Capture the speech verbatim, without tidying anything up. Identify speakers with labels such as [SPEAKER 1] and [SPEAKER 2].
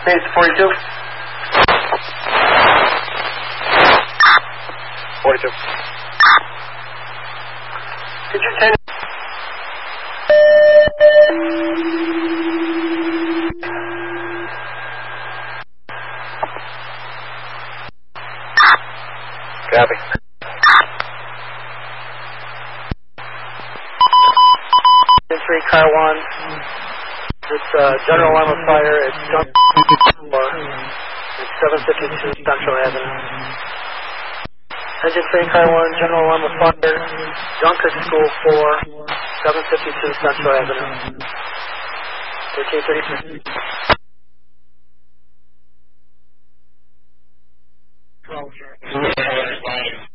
[SPEAKER 1] Base forty-two. forty-two. Could you ten? Copy. three, car one. It's uh, general alarm of fire. It's junk four. It's seven fifty-two Central Avenue. Engine three, car one. General alarm of fire. Junker School four. seven fifty-two Central Avenue. thirteen thirty-six.